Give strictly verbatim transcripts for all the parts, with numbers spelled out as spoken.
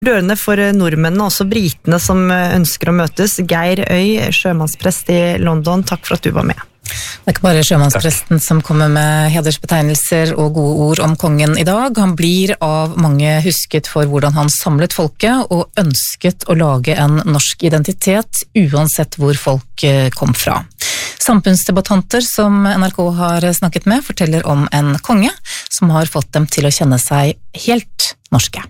Rørende for nordmennene, også britene som ønsker å møtes. Geir Øy, sjømannsprest i London, takk for at du var med. Det er ikke bare sjømannspresten takk. Som kommer med hedersbetegnelser og gode ord om kongen i dag. Han blir av mange husket for hvordan han samlet folket og ønsket å lage en norsk identitet, uansett hvor folk kom fra. Samfunnsdebattanter som N R K har snakket med forteller om en konge som har fått dem til å kjenne seg helt norske.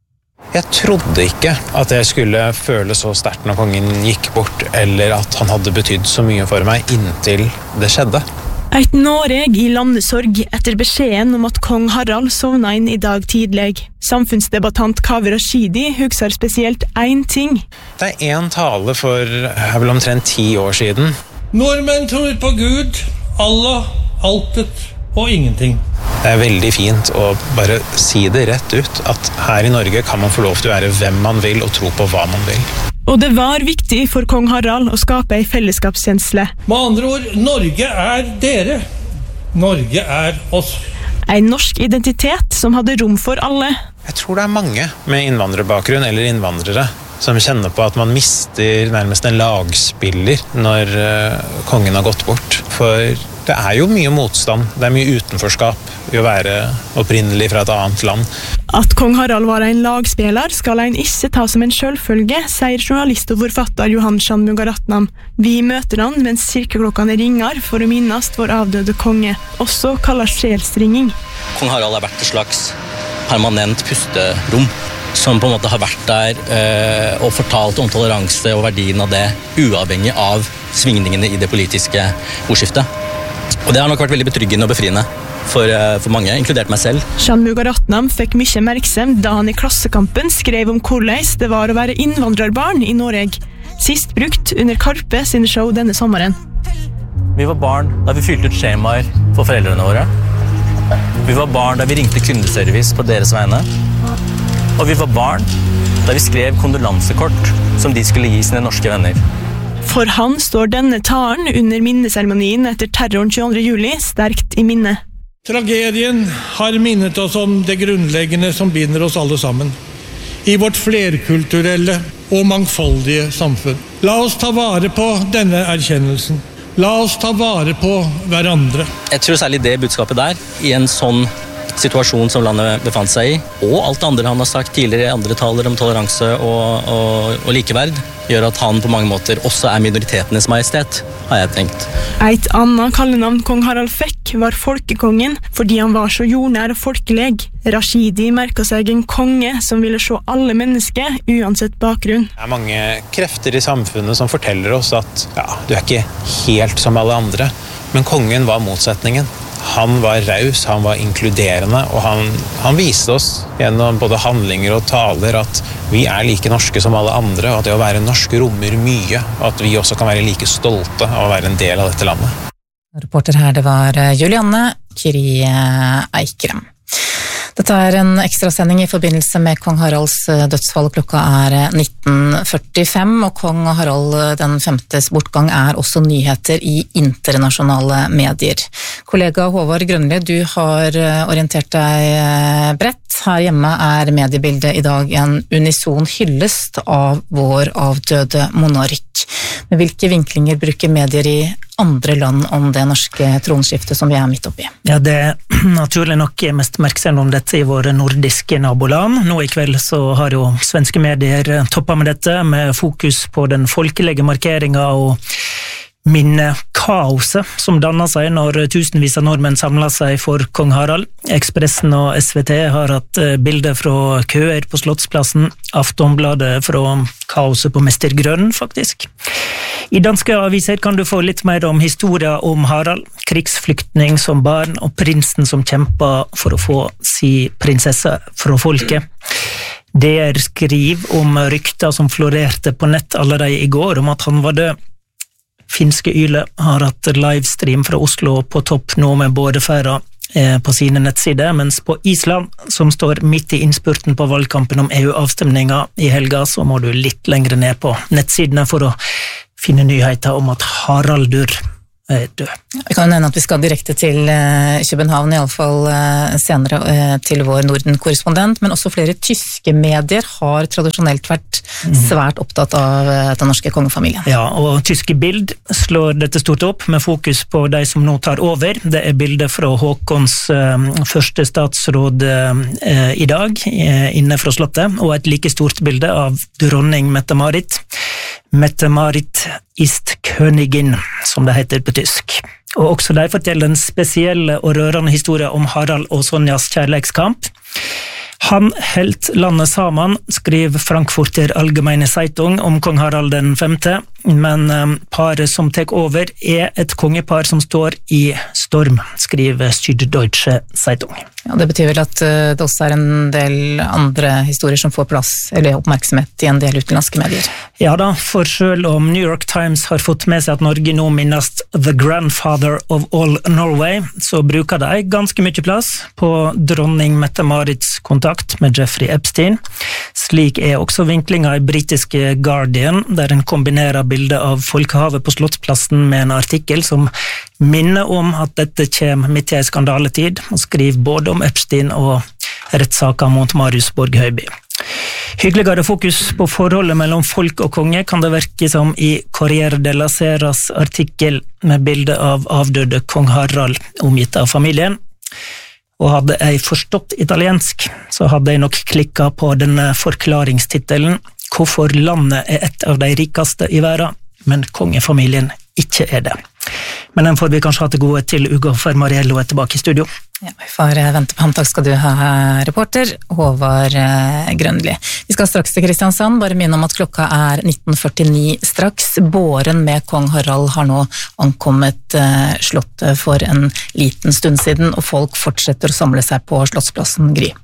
Jeg trodde ikke at jeg skulle føle så sterkt når kongen gikk bort, eller at han hadde betydd så mye for meg inntil det skjedde. Et Noreg i landesorg etter beskjeden om at kong Harald sovna inn i dag tidlig. Samfunnsdebattant Kaveh Rashidi husker spesielt én ting. Det er en tale for er vel omtrent ti år siden. Nordmenn tror på Gud, Allah, altet og ingenting. Det er veldig fint å bare si det rett ut, at her i Norge kan man få lov til å være hvem man vil og tro på hva man vil. Og det var viktig for kong Harald å skape en fellesskapskjensle. Med andre ord, Norge er dere. Norge er oss. En norsk identitet som hadde rom for alle. Jeg tror det er mange med innvandrerbakgrunn eller innvandrere som kjenner på at man mister nærmest en lagspiller når uh, kongen har gått bort. For det er jo mye motstand, det er mye utenforskap i å være opprinnelig fra et annet land. At kong Harald var en lagspiller skal en ikke ta som en selvfølge, sier journalist og forfatter Johan Shanmugaratnam. Vi møter han mens kirkeklokkene ringer for å minnes vår avdøde konge, også kallet sjelsringing. Kong Harald har vært et slags permanent pusterom, som på en måte har vært der øh, og fortalt om toleranse og verdien av det, uavhengig av svingningene i det politiske ordskiftet. Og det har nok vært veldig betryggende og befriende for, øh, for mange, inkludert meg selv. Shanmugaratnam fikk mye oppmerksomhet da han i Klassekampen skrev om hvordan det var å være innvandrerbarn i Norge. Sist brukt under Karpe sine show denne sommeren. Vi var barn da vi fylte ut skjemaer for foreldrene våre. Vi var barn da vi ringte kundeservice på deres vegne. Og vi var barn da vi skrev kondolansekort som de skulle gi sine norske venner. For han står denne talen under minneseremonien etter terroren tjueandre juli sterkt i minne. Tragedien har minnet oss om det grunnleggende som binder oss alle sammen. I vårt flerkulturelle og mangfoldige samfunn. La oss ta vare på denne erkjennelsen. La oss ta vare på hverandre. Jeg tror særlig det budskapet der, i en sånn situasjon som landet befant seg i, og alt det andre han har sagt tidligere i andre taler om toleranse og, og, og likeverd, gjør at han på mange måter også er minoritetenes majestet, har jeg tenkt. Et annet kallenavn kong Harald fikk var folkekongen, fordi han var så jordnær og folkeleg. Rashidi merket seg en konge som ville se alle mennesker, uansett bakgrunn. Det er mange krefter i samfunnet som forteller oss at ja, du er ikke helt som alle andre, men kongen var motsetningen. Han var raus, han var inkluderende, og han, han viste oss gjennom både handlinger og taler at vi er like norske som alle andre, og at det å være norsk rommer mye, og at vi også kan være like stolte av å være en del av dette landet. Reporter her, det var Julianne Kiri Eikrem. Dette er en ekstra sending i forbindelse med kong Haralds dødsfall. Klokka er nitten førtifem, og kong Harald den femtes bortgang er også nyheter i internasjonale medier. Kollega Håvard Grønli, du har orientert deg bredt. Her hjemme er mediebildet i dag en unison hyllest av vår avdøde monark. Men hvilke vinklinger bruker medier i andre land om det norske tronskiftet som vi er midt oppi? Ja, det er naturlig nok mest oppmerksomhet om dette i våre nordiske naboland. Nå i kveld så har jo svenske medier toppet med dette, med fokus på den folkelige markeringen og minnekaoset som dannet seg når tusenvis av nordmenn samlet seg for kong Harald. Ekspressen og S V T har hatt bilder fra køer på Slottsplassen, Aftonbladet fra kaoset på Mester Grønn, faktisk. I danske aviser kan du få litt mer om historien om Harald, krigsflyktning som barn og prinsen som kjempet for å få si prinsesse fra folket. D R skriver om rykter som florerte på nett allerede i går om at han var død. Finske Yle har hatt livestream fra Oslo på topp nå med bådefæra eh, på sine nettsider, mens på Island, som står midt i innspurten på valgkampen om E U-avstemninga i helga, så må du litt lengre ned på nettsidene for å finne nyheter om at Haraldur er død. Vi kan nevne at vi skal direkte til København, i alle fall senere til vår Norden-korrespondent, men også flere tyske medier har tradisjonelt vært svært opptatt av den norske kongefamilien. Ja, og tyske Bild slår dette stort opp med fokus på de som nå tar over. Det er bilder fra Håkons uh, første statsråd uh, i dag, uh, inne fra slottet, og et like stort bilde av dronning Mette-Marit. Mette-Marit ist Königin, som det heter på tysk. Og også de forteller en spesiell og rørende historie om Harald og Sonjas kjærleikskamp. Han helt landet sammen, skriver Frankfurter Allgemeine Zeitung om kong Harald den femte, men um, paret som tek over er et kongepar som står i storm, skriver Süddeutsche Zeitung. Ja, det betyr vel at uh, det også er en del andre historier som får plass, eller oppmerksomhet i en del utenlandske medier. Ja da, for selv om New York Times har fått med seg at Norge nå minnes The Grandfather of All Norway, så bruker de ganske mye plass på dronning Mette-Marits kontakt med Jeffrey Epstein. Slik er også vinklinga i britiske Guardian, der en kombinerer bildet av folkehavet på Slottsplassen med en artikkel som minner om at dette kommer midt i en skandaletid, og skriver både om Epstein og rettssaker mot Marius Borg-Høiby. Hyggeligere fokus på forholdet mellom folk og konge kan det virke som i Corriere della Seras artikkel med bilde av avdøde kong Harald omgitt av familien. Og hadde jeg forstått italiensk, så hadde jeg nok klikket på denne forklaringstitelen «Hvorfor landet er et av de rikeste i verden, men kongefamilien ikke er det». Men den får vi kanskje ha til gode til Ugo Fermariello er tilbake i studio. Ja, vi får vente på ham. Takk skal du ha, reporter Håvard Grønli. Vi skal straks til Kristiansand, bare minne om at klokka er nitten førtini straks. Båren med kong Harald har nå ankommet slottet for en liten stund siden, og folk fortsetter å samle seg på Slottsplassen Gry.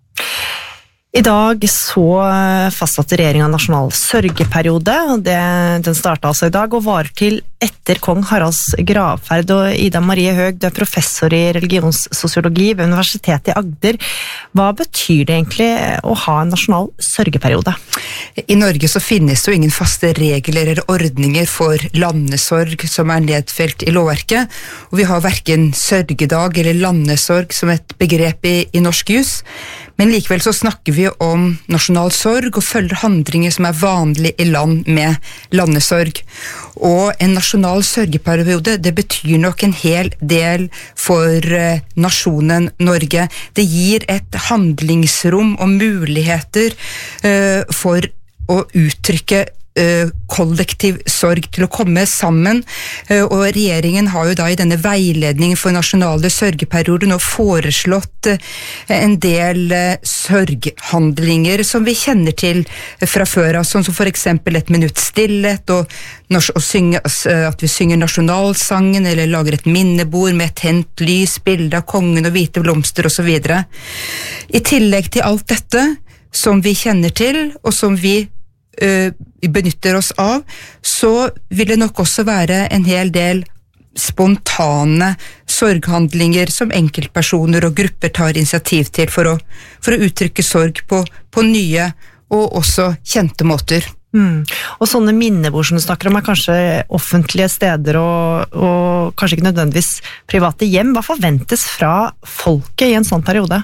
I dag så fastsatte regjeringen nasjonal sørgeperiode, og det, den startet altså i dag og varer til etter kong Haralds gravferd. Og Ida Marie Høeg, du er professor i religionssosiologi ved Universitetet i Agder. Hva betyr det egentlig å ha en nasjonal sørgeperiode? I Norge så finnes det jo ingen faste regler eller ordninger for landesorg som er nedfelt i lovverket, og vi har hverken sørgedag eller landesorg som et begrep i, i norsk jus. Men likevel så snakker vi om nasjonal sorg og følger handlinger som er vanlig i land med landesorg. Og en nasjonal sørgeperiode, det betyr nok en hel del for uh, nasjonen Norge. Det gir et handlingsrom og muligheter uh, for å uttrykke kollektiv sorg, til å komme sammen, og regjeringen har jo da i denne veiledningen for nasjonale sørgeperioder nå foreslått en del sørghandlinger som vi kjenner til fra før, sånn som for eksempel et minutt stillhet, og å synge, at vi synger nasjonalsangen, eller lager et minnebord med tent lys, bilde av kongen og hvite blomster og så videre. I tillegg til alt dette som vi kjenner til, og som vi vi benytter oss av, så vil det nok også være en hel del spontane sorghandlinger som enkeltpersoner og grupper tar initiativ til for å, for å uttrykke sorg på, på nye og også kjente måter. Mm. Og sånne minnebord som du snakker om er kanskje offentlige steder og, og kanskje ikke nødvendigvis private hjem. Hva forventes fra folket i en sånn periode?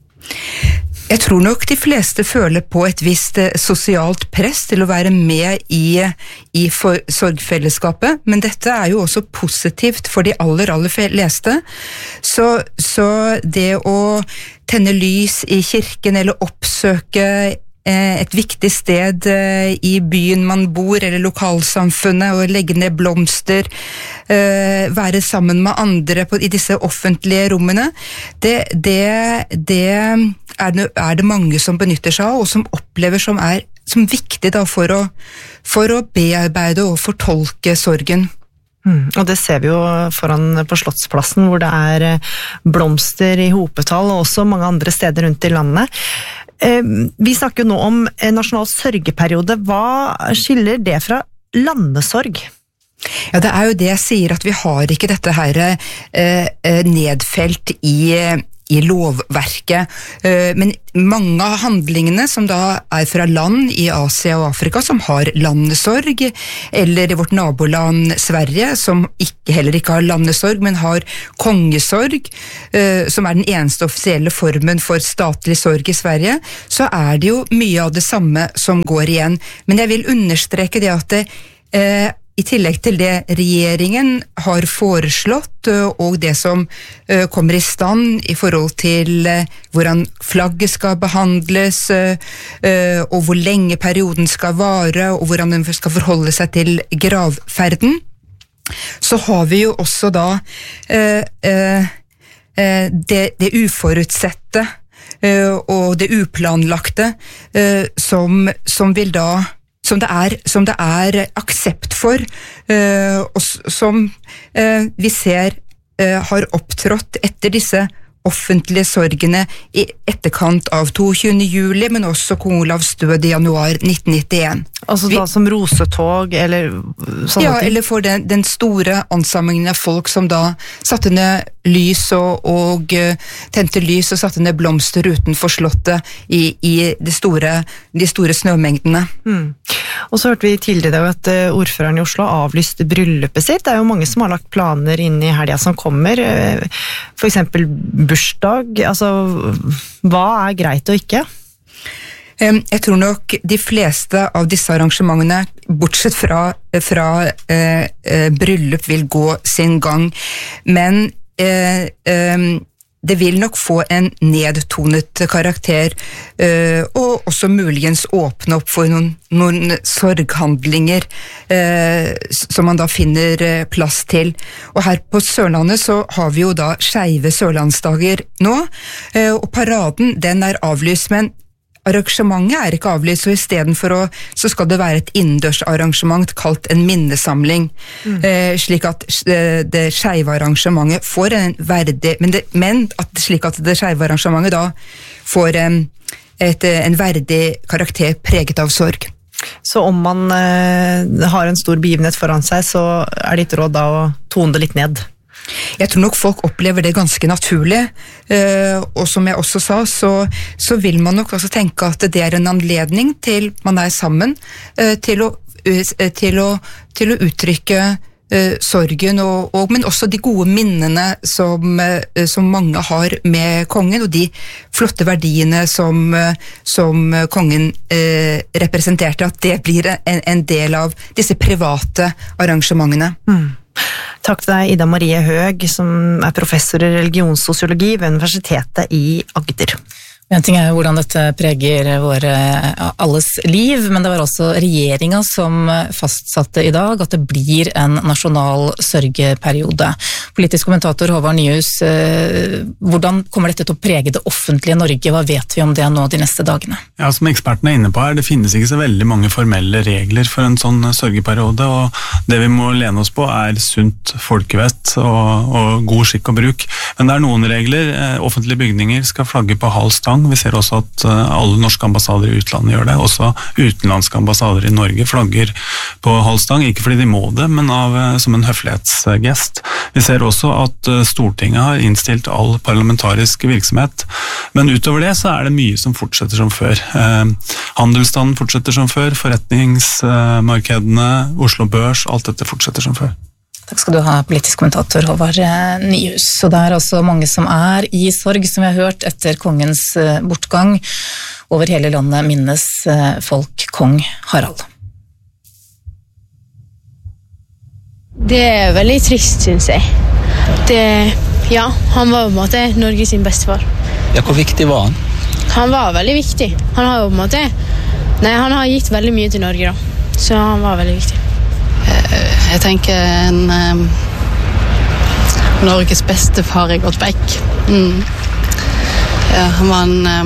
Jeg tror nok de fleste føler på et visst sosialt press til å være med i, i for, sorgfellesskapet, men dette er jo også positivt for de aller, aller fleste. Så, så det å tenne lys i kirken eller oppsøke et viktig sted i byen man bor, eller lokalsamfunnet, og legge ned blomster, være sammen med andre på, i disse offentlige rommene, det, det, det er, det, er det mange som benytter seg av, og som opplever som er som viktig da, for, å, for å bearbeide og fortolke sorgen. Mm, og det ser vi jo foran på Slottsplassen, hvor det er blomster i hopetall, og også mange andre steder rundt i landet. Vi snakker jo nå om nasjonal sørgeperiode. Hva skiller det fra landesorg? Ja, det er jo det jeg sier, at vi har ikke dette her eh, nedfelt i, i lovverket. Men mange av handlingene som da er fra land i Asia og Afrika som har landesorg, eller i vårt naboland Sverige som ikke, heller ikke har landesorg, men har kongesorg, som er den eneste offisielle formen for statlig sorg i Sverige, så er det jo mye av det samme som går igjen. Men jeg vil understreke det at det eh, i tillegg til det regjeringen har foreslått, og det som kommer i stand i forhold til hvordan flagget skal behandles, og hvor lenge perioden skal vare, og hvordan den skal forholde seg til gravferden, så har vi jo også da det, det uforutsette og det uplanlagte som, som vil da Som det, er, som det er aksept for, uh, og som uh, vi ser uh, har opptrådt etter disse offentlige sorgene i etterkant av tjueto juli, men også kong Olavs død i januar nitten nittien. Altså da vi, som rosetog, eller sånne ja, ting? Eller for den, den store ansamlingen av folk som da satte ned lys og, og uh, tente lys og satte ned blomster utenfor slottet i, i de, store, de store snømengdene. Mm. Og så hørte vi tidligere at uh, ordføreren i Oslo avlyste bryllupet sitt. Det er jo mange som har lagt planer inn i helga som kommer, uh, for eksempel bursdag. Altså, hva er greit og ikke? Jeg tror nok de fleste av disse arrangementene, bortsett fra, fra eh, bryllup, vil gå sin gang. Men eh, eh, det vil nok få en nedtonet karakter, eh, og også muligens åpne opp for noen, noen sorghandlinger eh, som man da finner eh, plass til. Og her på Sørlandet så har vi jo da skeive sørlandsdager nå, eh, og paraden den er avlyst, men arrangementet er ikke avlyst, så i stedet for å, så skal det være et innendørsarrangement kalt en minnesamling, mm. eh, slik at det, det skeive arrangementet får en verdig, men, det, men at, slik at det skeive arrangementet da får en, et, en verdig karakter preget av sorg. Så om man eh, har en stor begivenhet foran seg, så er ditt råd da å tone det litt ned? Jeg tror nok folk opplever det ganske naturlig, og som jeg også sa, så, så vil man nok også tenke at det er en anledning til man er sammen, til å, til å, til å uttrykke sorgen, og, og, men også de gode minnene som, som mange har med kongen, og de flotte verdiene som, som kongen eh, representerte, at det blir en, en del av disse private arrangementene. Mm. Takk til deg, Ida Marie Høeg, som er professor i religionssosiologi ved Universitetet i Agder. En ting er jo hvordan dette preger våre alles liv, men det var også regjeringen som fastsatte i dag at det blir en nasjonal sørgeperiode. Politisk kommentator Håvard Nyhus, hvordan kommer dette til å prege det offentlige Norge? Hva vet vi om det nå de neste dagene? Ja, som ekspertene er inne på her, det finnes ikke så veldig mange formelle regler for en sånn sørgeperiode, og det vi må lene oss på er sunt folkevett og, og god skikk og bruk. Men det er noen regler. Offentlige bygninger skal flagge på halv stang. Vi ser også at alle norske ambassader i utlandet gjør det. Også utenlandske ambassader i Norge flagger på halv stang, ikke fordi de må det, men av, som en høflighetsgest. Vi ser også at Stortinget har innstilt all parlamentarisk virksomhet, men utover det så er det mye som fortsetter som før. Eh, handelsstanden fortsetter som før, forretningsmarkedene, Oslo Børs, alt dette fortsetter som før. Takk skal du ha, politisk kommentator Håvard Nyhus. Og det er også mange som er i sorg, som vi har hørt, etter kongens bortgang. Over hele landet minnes folk kong Harald. Det er veldig trist, synes jeg. Det, ja, han var på en måte Norges sin bestefar. Ja, hvor viktig var han? Han var veldig viktig. Han har jo på en måte, nei, han har gitt veldig mye til Norge da. Så han var veldig viktig. Jeg tenker en um, Norges beste far er Gottbeik. Mm. Ja, han var en um,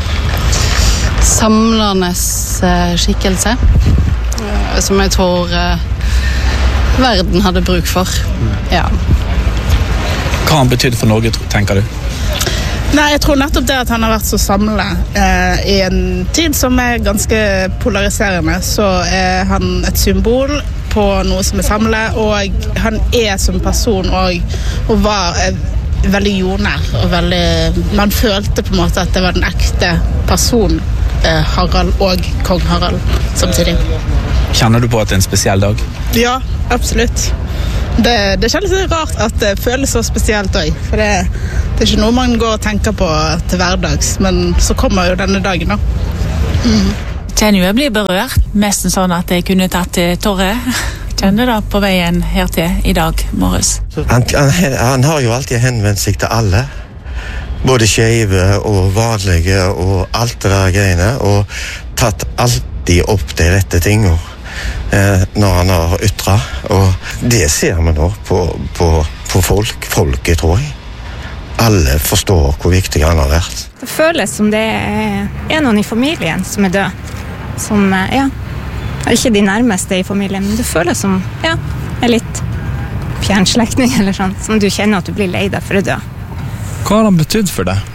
samlende uh, skikkelse uh, som jeg tror uh, verden hadde bruk for. Ja. Hva han betydde for Norge, tenker du? Nei, jeg tror nettopp det at han har vært så samlende eh, i en tid som er ganske polariserende, så er han et symbol på noe som er samlet, og han er som person og, og var veldig jordnær, og veldig, man følte på en måte at det var den ekte person, eh, Harald og kong Harald samtidig. Kjenner du på at det er en spesiell dag? Ja, absolutt. Det, det kjennes litt rart at det føles så spesielt også, for det, det er ikke noe man går og tenker på til hverdags, men så kommer jo denne dagen da. Mm. Kjenner jo jeg blir berørt, nesten sånn at jeg kunne tatt til tåre. Kjenner da på veien her til i dag morges. Han, han, han har jo alltid henvendt seg til alle, både skeive og vanlige og alt det der greiene, og tatt alltid opp de rette tingene eh, når han har ytret, og det ser vi nå på, på, på folk, folket tror jeg. Alle forstår hvor viktig han har vært. Det føles som det er noen i familien som er død, som, ja, ikke de nærmeste i familien, men det føles som, ja, en litt fjernslektning eller sånn, som du kjenner at du blir lei deg for å dø. Hva har han betydd for deg?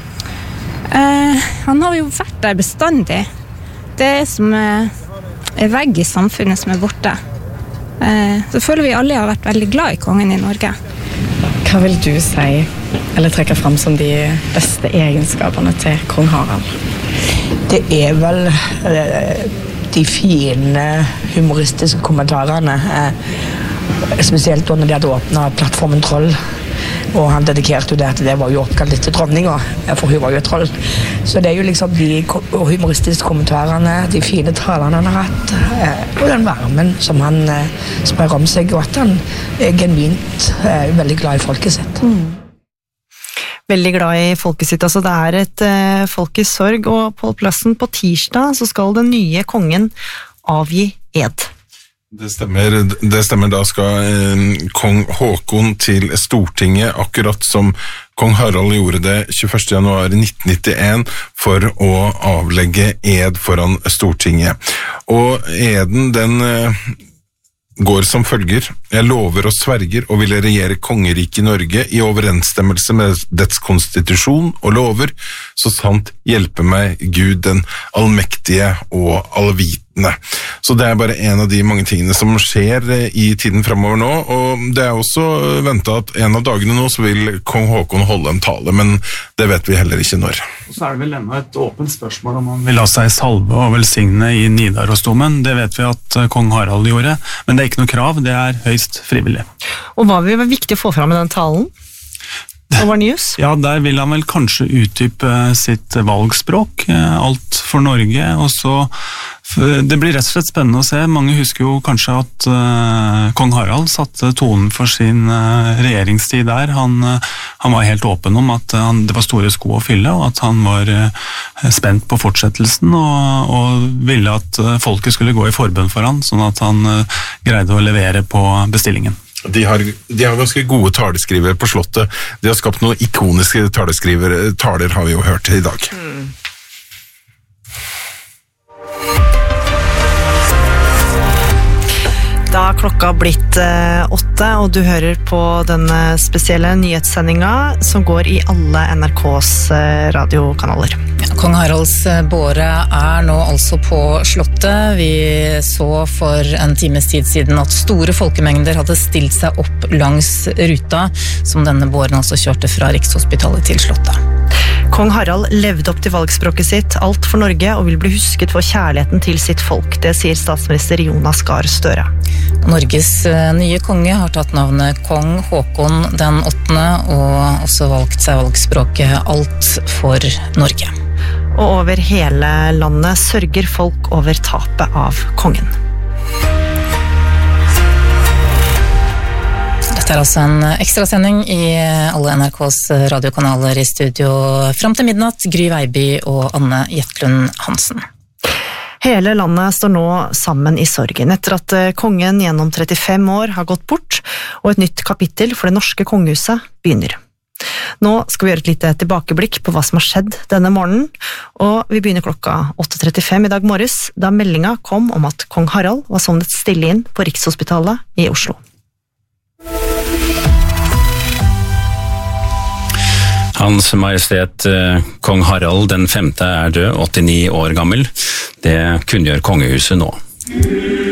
Eh, han har jo vært der bestandig. Det er som eh, en vegg i samfunnet som er borte. Eh, så føler vi alle har vært veldig glad i kongen i Norge. Hva vil du si, eller trekke frem som de beste egenskapene til kong Harald? Det er vel eh, de fine humoristiske kommentarene, eh, spesielt når de hadde åpnet plattformen Troll, og han dedikerte jo det at det var jo oppkalt litt til dronninga, for hun var jo et troll. Så det er jo liksom de humoristiske kommentarene, de fine talene han har hatt, eh, og den varmen som han eh, sprer om seg, og at han er genuint eh, veldig glad i folket sitt. Mm. Veldig glad i folket sitt, altså det er et uh, folkets sorg, og på plassen på tirsdag så skal den nye kongen avgi ed. Det stemmer, det stemmer, da skal eh, kong Håkon til Stortinget, akkurat som kong Harald gjorde det tjueførste januar nitten nittien for å avlegge ed foran Stortinget. Og eden den eh, går som følger: jeg lover og sverger og vil regjere kongeriket i Norge i overensstemmelse med dets konstitusjon og lover, så sant hjelpe meg Gud den allmektige og allvitende. Så det er bare en av de mange tingene som skjer i tiden fremover nå, og det er også ventet at en av dagene nå så vil kong Håkon holde en tale, men det vet vi heller ikke når. Så er det vel enda et åpent spørsmål om han vil la seg salve og velsigne i Nidarosdomen. Det vet vi at kong Harald gjorde, men det er ikke noe krav, det er høyst frivillig. Og hva vil være viktig å få fram i den talen? Over News? Ja, der vil han vel kanskje utdype sitt valgspråk, alt for Norge, og så det blir rett og slett spennende å se. Mange husker jo kanskje at uh, kong Harald satte tonen for sin uh, regjeringstid der. Han, uh, han var helt åpen om at uh, det var store sko å fylle, og at han var uh, spent på fortsettelsen, og, og ville at uh, folket skulle gå i forbønn for han, sånn at han uh, greide å levere på bestillingen. De har, de har ganske gode taleskrivere på slottet. De har skapt noen ikoniske taleskrivere. Taler har vi jo hørt i dag. Mm. Da er klokka blitt eh, åtte, og du hører på denne spesielle nyhetssendinga som går i alle N R K's eh, radiokanaler. Ja, kong Haralds båre er nå altså på slottet. Vi så for en times tid siden at store folkemengder hadde stilt seg opp langs ruta, som denne båren altså kjørte fra Rikshospitalet til slottet. Kong Harald levde opp til valgspråket sitt, alt for Norge, og vil bli husket for kjærligheten til sitt folk. Det sier statsminister Jonas Gahr Støre. Norges nye konge har tatt navnet kong Håkon den åttende, og også valgt seg valgspråket alt for Norge. Og over hele landet sørger folk over tapet av kongen. Dette er altså en ekstrasending i alle N R K's radiokanaler. I studio frem til midnatt, Gry Veiby og Anne Jetlund Hansen. Hele landet står nå sammen i sorgen etter at kongen gjennom trettifem år har gått bort, og et nytt kapittel for det norske kongehuset begynner. Nå skal vi gjøre et lite tilbakeblikk på hva som har skjedd denne morgenen, og vi begynner klokka åtte trettifem i dag morges, da meldinga kom om at kong Harald var sovnet stille inn på Rikshospitalet i Oslo. Hans Majestet Kong Harald den femte er død, åttini år gammel. Det kunngjør kongehuset nå.